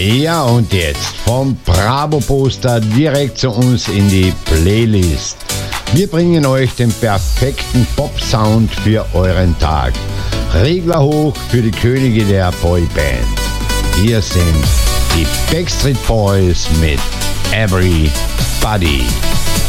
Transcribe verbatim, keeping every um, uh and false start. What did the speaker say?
Ja, und jetzt vom Bravo-Poster direkt zu uns in die Playlist. Wir bringen euch den perfekten Pop-Sound für euren Tag. Regler hoch für die Könige der Boyband. Hier sind die Backstreet Boys mit Everybody.